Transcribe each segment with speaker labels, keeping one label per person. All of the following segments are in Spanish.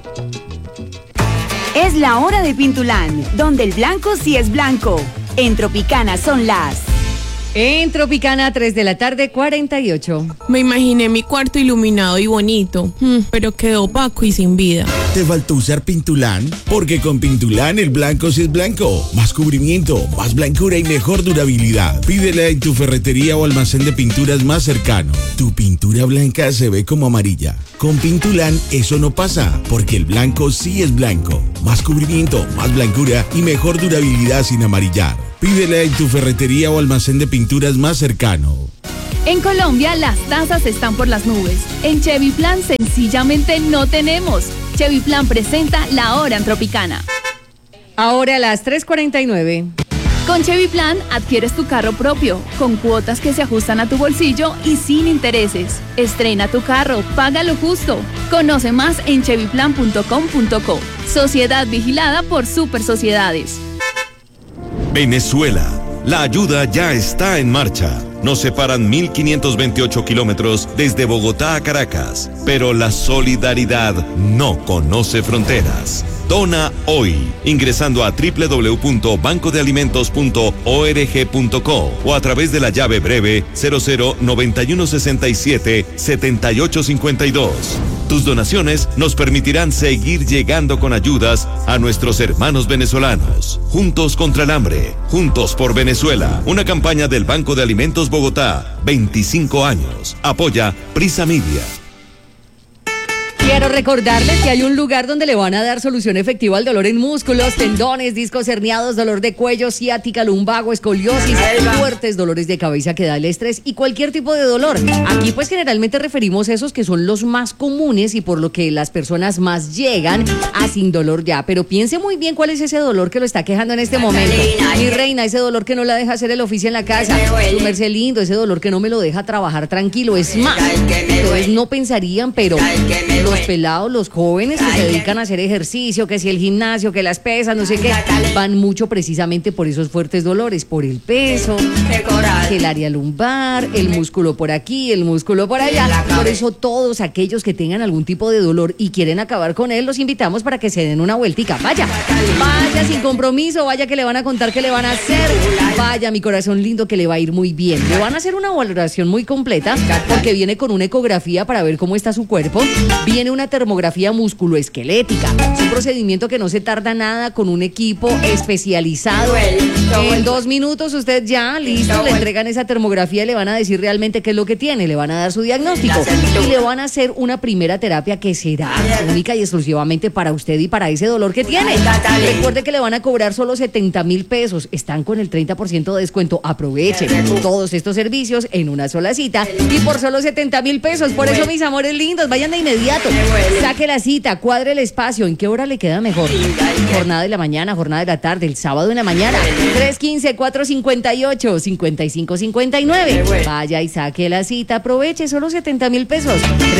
Speaker 1: Es la hora de Pintulán, donde el blanco sí es blanco. En Tropicana son las...
Speaker 2: En Tropicana, 3 de la tarde, 48.
Speaker 3: Me imaginé mi cuarto iluminado y bonito, pero quedó opaco y sin vida.
Speaker 4: ¿Te faltó usar Pintulán? Porque con Pintulán el blanco sí es blanco. Más cubrimiento, más blancura y mejor durabilidad. Pídela en tu ferretería o almacén de pinturas más cercano. Tu pintura blanca se ve como amarilla. Con Pintulán eso no pasa, porque el blanco sí es blanco. Más cubrimiento, más blancura y mejor durabilidad sin amarillar. Pídela en tu ferretería o almacén de pinturas más cercano.
Speaker 5: En Colombia las tasas están por las nubes. En Chevy Plan sencillamente no tenemos. Chevy Plan presenta la hora en Tropicana.
Speaker 2: Ahora a las 3:49.
Speaker 5: Con Chevy Plan adquieres tu carro propio, con cuotas que se ajustan a tu bolsillo y sin intereses. Estrena tu carro, paga lo justo. Conoce más en chevyplan.com.co. Sociedad vigilada por Super Sociedades.
Speaker 6: Venezuela. La ayuda ya está en marcha. Nos separan 1.528 kilómetros desde Bogotá a Caracas, pero la solidaridad no conoce fronteras. Dona hoy, ingresando a www.bancodealimentos.org.co o a través de la llave breve 0091677852. Tus donaciones nos permitirán seguir llegando con ayudas a nuestros hermanos venezolanos. Juntos contra el hambre, juntos por Venezuela. Una campaña del Banco de Alimentos Bogotá, 25 años. Apoya Prisa Media.
Speaker 2: Quiero recordarles que hay un lugar donde le van a dar solución efectiva al dolor en músculos, tendones, discos herniados, dolor de cuello, ciática, lumbago, escoliosis, fuertes dolores de cabeza que da el estrés y cualquier tipo de dolor. Aquí pues generalmente referimos esos que son los más comunes y por lo que las personas más llegan a sin dolor ya. Pero piense muy bien cuál es ese dolor que lo está quejando en este momento. Mi reina, ese dolor que no la deja hacer el oficio en la casa. Su merced lindo, ese dolor que no me lo deja trabajar tranquilo. Es más, entonces no pensarían, pero los pelados, los jóvenes que se dedican a hacer ejercicio, que si el gimnasio, que las pesas, no sé qué, van mucho precisamente por esos fuertes dolores, por el peso, que el área lumbar, el músculo por aquí, el músculo por allá. Por eso todos aquellos que tengan algún tipo de dolor y quieren acabar con él, los invitamos para que se den una vueltica. Vaya sin compromiso, vaya que le van a contar qué le van a hacer. Vaya, mi corazón lindo, que le va a ir muy bien. Le van a hacer una valoración muy completa porque viene con una ecografía para ver cómo está su cuerpo. Viene una termografía musculoesquelética. Es un procedimiento que no se tarda nada, con un equipo especializado. En 2 minutos usted ya, listo, le entregan esa termografía y le van a decir realmente qué es lo que tiene, le van a dar su diagnóstico y le van a hacer una primera terapia que será única y exclusivamente para usted y para ese dolor que tiene. Recuerde que le van a cobrar solo 70,000 pesos. Están con el 30% de descuento. Aprovechen todos estos servicios en una sola cita y por solo 70,000 pesos. Por eso, mis amores lindos, vayan de inmediato. Saque la cita, cuadre el espacio. ¿En qué hora le queda mejor? Jornada de la mañana, jornada de la tarde, el sábado en la mañana. 315-458-5559. Vaya y saque la cita, aproveche, solo 70,000 pesos.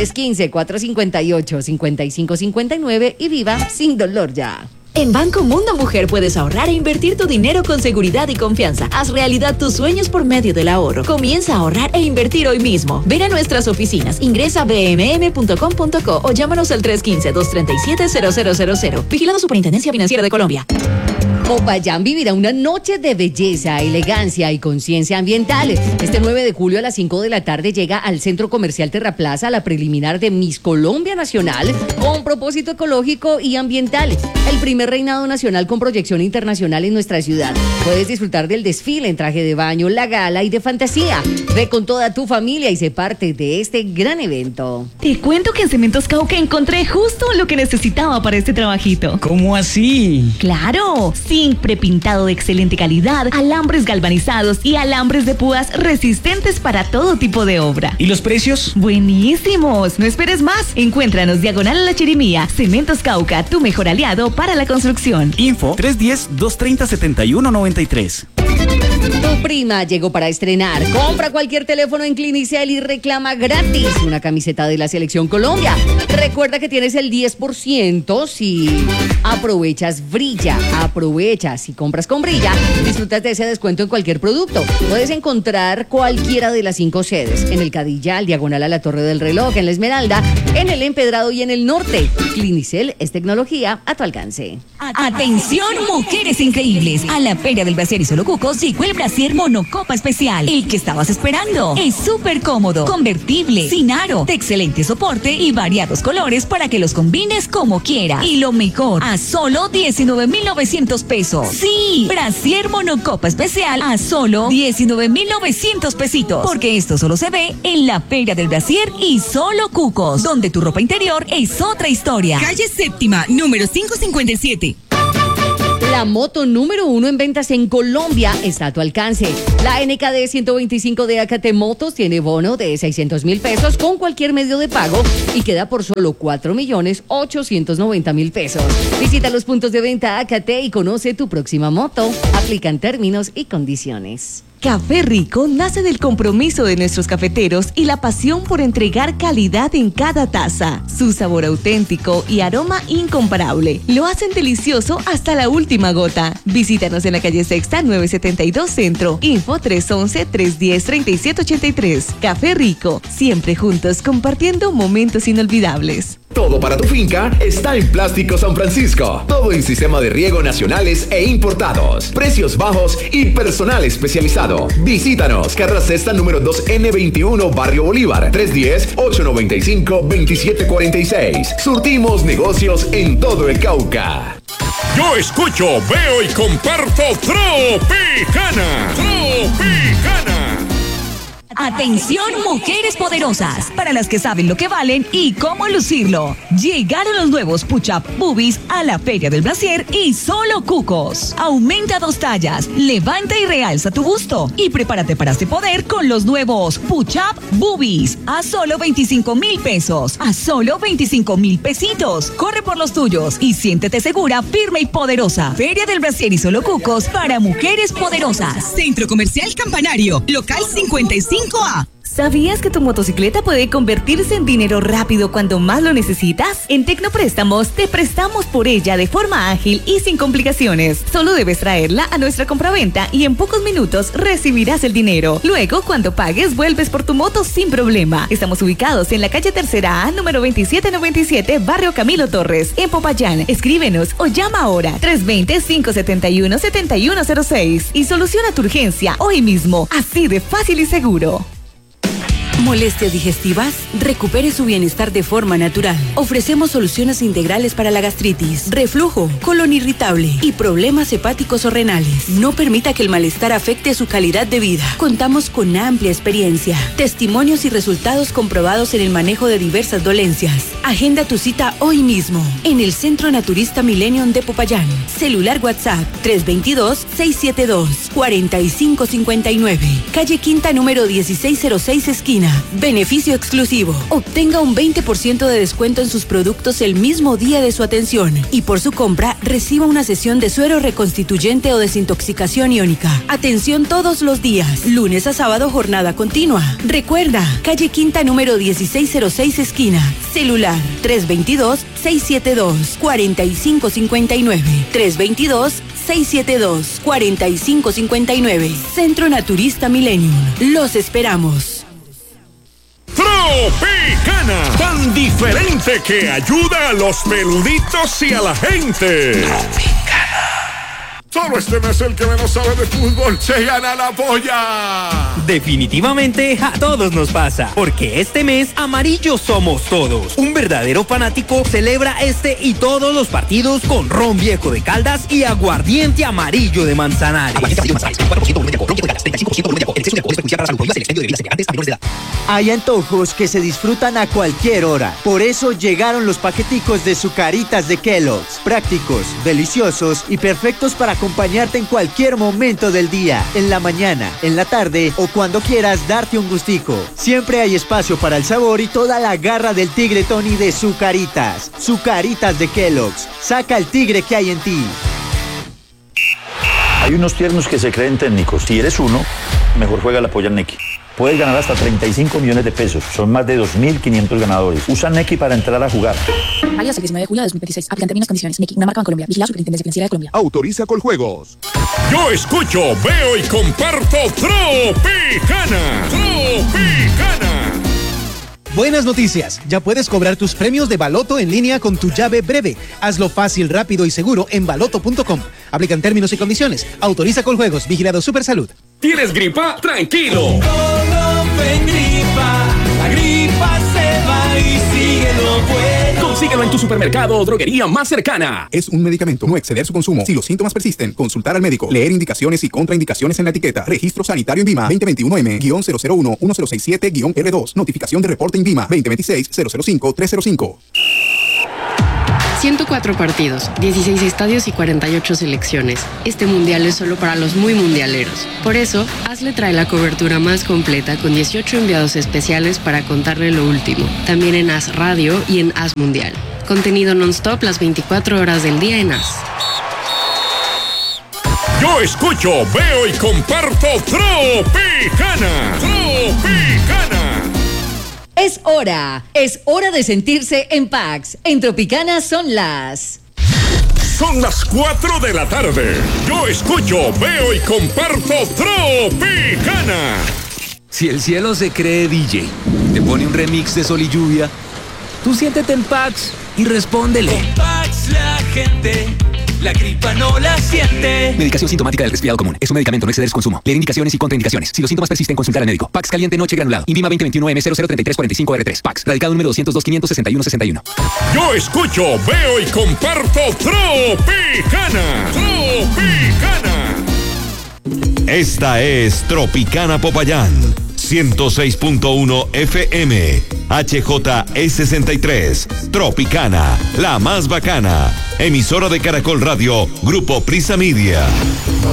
Speaker 2: 315-458-5559 y viva sin dolor ya.
Speaker 7: En Banco Mundo Mujer puedes ahorrar e invertir tu dinero con seguridad y confianza. Haz realidad tus sueños por medio del ahorro. Comienza a ahorrar e invertir hoy mismo. Ven a nuestras oficinas, ingresa a bmm.com.co o llámanos al 315-237-0000. Vigilado Superintendencia Financiera de Colombia.
Speaker 2: Popayán vivirá una noche de belleza, elegancia y conciencia ambiental. Este 9 de julio a las 5 de la tarde llega al Centro Comercial Terraplaza la preliminar de Miss Colombia Nacional con propósito ecológico y ambiental. El primer reinado nacional con proyección internacional en nuestra ciudad. Puedes disfrutar del desfile en traje de baño, la gala y de fantasía. Ve con toda tu familia y sé parte de este gran evento.
Speaker 8: Te cuento que en Cementos Cauca encontré justo lo que necesitaba para este trabajito.
Speaker 9: ¿Cómo así?
Speaker 8: ¡Claro! Zinc prepintado de excelente calidad, alambres galvanizados y alambres de púas resistentes para todo tipo de obra.
Speaker 9: ¿Y los precios?
Speaker 8: ¡Buenísimos! No esperes más. Encuéntranos diagonal a la Chirimía. Cementos Cauca, tu mejor aliado para la construcción.
Speaker 9: Info 310-230-7193.
Speaker 2: Tu prima llegó para estrenar. Compra cualquier teléfono en Clinicel y reclama gratis una camiseta de la Selección Colombia. Recuerda que tienes el 10% si aprovechas Brilla. Aprovecha, si compras con Brilla, disfrutas de ese descuento en cualquier producto. Puedes encontrar cualquiera de las 5 sedes, en el Cadillal, diagonal a la Torre del Reloj, en la Esmeralda, en el Empedrado y en el Norte. Clinicel es tecnología a tu alcance.
Speaker 8: Atención, mujeres increíbles. A la Feria del Brasier y Solo Cucos llegó el Brasier Monocopa Especial. El que estabas esperando. Es súper cómodo, convertible, sin aro, de excelente soporte y variados colores para que los combines como quieras. Y lo mejor, a solo 19,900 pesos. Sí, Brasier Monocopa Especial a solo 19,900 pesitos. Porque esto solo se ve en la Feria del Brasier y Solo Cucos, donde tu ropa interior es otra historia.
Speaker 1: Calle Séptima, número 557.
Speaker 2: La moto número 1 en ventas en Colombia está a tu alcance. La NKD 125 de AKT Motos tiene bono de 600,000 pesos con cualquier medio de pago y queda por solo 4,890,000 pesos. Visita los puntos de venta AKT y conoce tu próxima moto. Aplican términos y condiciones.
Speaker 8: Café Rico nace del compromiso de nuestros cafeteros y la pasión por entregar calidad en cada taza. Su sabor auténtico y aroma incomparable lo hacen delicioso hasta la última gota. Visítanos en la calle Sexta 972 Centro. Info 311-310-3783. Café Rico, siempre juntos compartiendo momentos inolvidables.
Speaker 9: Todo para tu finca está en Plástico San Francisco. Todo en sistema de riego nacionales e importados. Precios bajos y personal especializado. Visítanos. Carrera Sexta número 2N21, Barrio Bolívar. 310-895-2746. Surtimos negocios en todo el Cauca.
Speaker 10: Yo escucho, veo y comparto Tropicana. Tropicana.
Speaker 8: Atención, mujeres poderosas, para las que saben lo que valen y cómo lucirlo. Llegaron los nuevos Push-Up Boobies a la Feria del Brasier y Solo Cucos. Aumenta 2 tallas, levanta y realza tu busto y prepárate para este poder con los nuevos Push-Up Boobies a solo 25,000 pesos, a solo 25,000 pesitos. Corre por los tuyos y siéntete segura, firme y poderosa. Feria del Brasier y Solo Cucos para mujeres poderosas.
Speaker 1: Centro Comercial Campanario, local 55A.
Speaker 8: ¿Sabías que tu motocicleta puede convertirse en dinero rápido cuando más lo necesitas? En Tecnopréstamos te prestamos por ella de forma ágil y sin complicaciones. Solo debes traerla a nuestra compraventa y en pocos minutos recibirás el dinero. Luego, cuando pagues, vuelves por tu moto sin problema. Estamos ubicados en la calle Tercera A, número 2797, Barrio Camilo Torres, en Popayán. Escríbenos o llama ahora 320-571-7106 y soluciona tu urgencia hoy mismo, así de fácil y seguro.
Speaker 1: ¿Molestias digestivas? Recupere su bienestar de forma natural. Ofrecemos soluciones integrales para la gastritis, reflujo, colon irritable y problemas hepáticos o renales. No permita que el malestar afecte su calidad de vida. Contamos con amplia experiencia, testimonios y resultados comprobados en el manejo de diversas dolencias. Agenda tu cita hoy mismo en el Centro Naturista Millennium de Popayán. Celular WhatsApp 322-672-4559. Calle Quinta número 1606 esquina. Beneficio exclusivo. Obtenga un 20% de descuento en sus productos el mismo día de su atención y por su compra reciba una sesión de suero reconstituyente o desintoxicación iónica. Atención todos los días, lunes a sábado, jornada continua. Recuerda, calle Quinta número 1606 esquina. Celular 322-672-4559. 322-672-4559. Centro Naturista Millennium. Los esperamos.
Speaker 10: Tropicana, tan diferente que ayuda a los peluditos y a la gente. Tropicana. Solo este mes el que menos sabe de fútbol se gana la polla.
Speaker 11: Definitivamente a todos nos pasa, porque este mes amarillos somos todos. Un verdadero fanático celebra este y todos los partidos con ron viejo de Caldas y aguardiente amarillo de Manzanares.
Speaker 12: Hay antojos que se disfrutan a cualquier hora. Por eso llegaron los paqueticos de Zucaritas de Kellogg's. Prácticos, deliciosos y perfectos para acompañarte en cualquier momento del día. En la mañana, en la tarde o cuando quieras darte un gustico. Siempre hay espacio para el sabor y toda la garra del tigre Tony de Zucaritas. Zucaritas de Kellogg's. Saca el tigre que hay en ti.
Speaker 13: Hay unos tiernos que se creen técnicos. Si eres uno, mejor juega la polla Neki. Puedes ganar hasta 35 millones de pesos. Son más de 2.500 ganadores. Usa Nequi para entrar a jugar.
Speaker 14: Válido hasta el 19 de julio de 2026. Aplican términos y condiciones. Nequi, una marca Bancolombia. Vigilado Superintendencia Financiera de Colombia.
Speaker 10: Autoriza Coljuegos. Yo escucho, veo y comparto Tropicana. Tropicana.
Speaker 15: Buenas noticias, ya puedes cobrar tus premios de Baloto en línea con tu llave breve. Hazlo fácil, rápido y seguro en baloto.com. Aplican términos y condiciones. Autoriza Coljuegos, vigilado Supersalud.
Speaker 16: ¿Tienes gripa? ¡Tranquilo!
Speaker 17: La gripa se va y sigue lo bueno.
Speaker 16: Consíguelo en tu supermercado o droguería más cercana.
Speaker 18: Es un medicamento, no exceder su consumo. Si los síntomas persisten, consultar al médico. Leer indicaciones y contraindicaciones en la etiqueta. Registro sanitario INVIMA 2021M-001-1067-R2. Notificación de reporte INVIMA 2026-005-305.
Speaker 19: 104 partidos, 16 estadios y 48 selecciones. Este mundial es solo para los muy mundialeros. Por eso, ASLE trae la cobertura más completa con 18 enviados especiales para contarle lo último. También en AS Radio y en AS Mundial. Contenido non-stop las 24 horas del día en AS.
Speaker 10: Yo escucho, veo y comparto Tropicana. Tropicana.
Speaker 2: Es hora de sentirse en Pax. En Tropicana son las
Speaker 10: 4 de la tarde. Yo escucho, veo y comparto Tropicana.
Speaker 20: Si el cielo se cree DJ, te pone un remix de Sol y Lluvia, tú siéntete en Pax y respóndele.
Speaker 17: Con Pax la gente, la gripa no la siente.
Speaker 20: Medicación sintomática del resfriado común. Es un medicamento, no exceder su consumo. Leer indicaciones y contraindicaciones. Si los síntomas persisten, consultar al médico. Pax caliente noche granulado. INVIMA 2021M003345R3. Pax. Radicado número 202-561-61.
Speaker 10: Yo escucho, veo y comparto Tropicana. Tropicana. Esta es Tropicana Popayán. 106.1 FM, HJE63, Tropicana, la más bacana, emisora de Caracol Radio, Grupo Prisa Media.